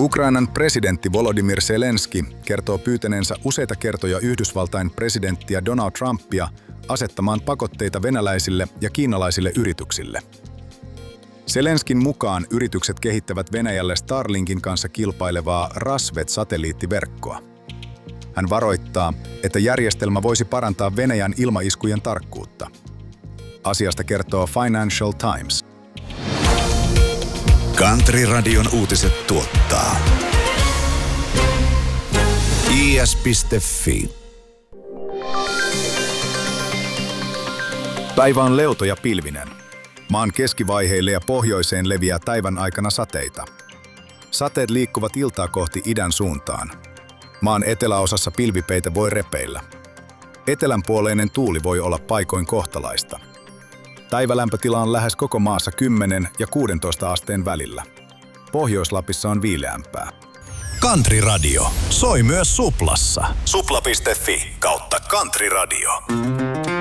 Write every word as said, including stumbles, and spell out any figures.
Ukrainan presidentti Volodymyr Zelenski kertoo pyytäneensä useita kertoja Yhdysvaltain presidenttiä Donald Trumpia asettamaan pakotteita venäläisille ja kiinalaisille yrityksille. Zelenskin mukaan yritykset kehittävät Venäjälle Starlinkin kanssa kilpailevaa Rasvet-satelliittiverkkoa. Hän varoittaa, että järjestelmä voisi parantaa Venäjän ilmaiskujen tarkkuutta. Asiasta kertoo Financial Times. Country-radion uutiset tuottaa i s piste f i. Päivä on leuto ja pilvinen. Maan keskivaiheille ja pohjoiseen leviää päivän aikana sateita. Sateet liikkuvat iltaa kohti idän suuntaan. Maan eteläosassa pilvipeite voi repeillä. Etelänpuoleinen tuuli voi olla paikoin kohtalaista. Päivälämpötila on lähes koko maassa kymmenen ja kuusitoista asteen välillä. Pohjois-Lapissa on viileämpää. Country Radio soi myös Suplassa. supla piste f i kautta Country Radio.